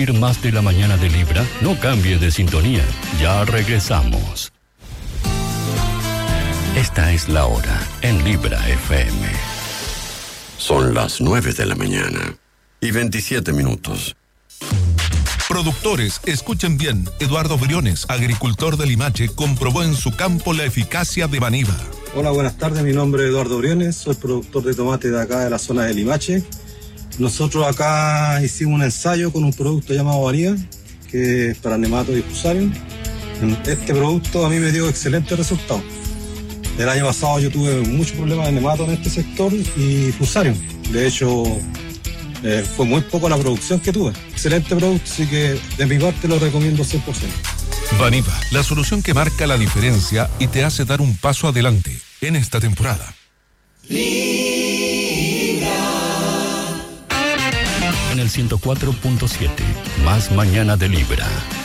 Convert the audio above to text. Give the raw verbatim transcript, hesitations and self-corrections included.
recibir más de la mañana de Libra? No cambie de sintonía. Ya regresamos. Esta es la hora en Libra F M. Son las nueve de la mañana y veintisiete minutos. Productores, escuchen bien. Eduardo Briones, agricultor de Limache, comprobó en su campo la eficacia de Vaniva. Hola, buenas tardes. Mi nombre es Eduardo Briones, soy productor de tomate de acá de la zona de Limache. Nosotros acá hicimos un ensayo con un producto llamado Vaniva, que es para nemato y fusarium. Este producto a mí me dio excelentes resultados. El año pasado yo tuve muchos problemas de nemato en este sector y fusarium. De hecho, eh, fue muy poco la producción que tuve. Excelente producto, así que de mi parte lo recomiendo cien por ciento. Vaniva, la solución que marca la diferencia y te hace dar un paso adelante en esta temporada. En el ciento cuatro punto siete, más mañana de Libra.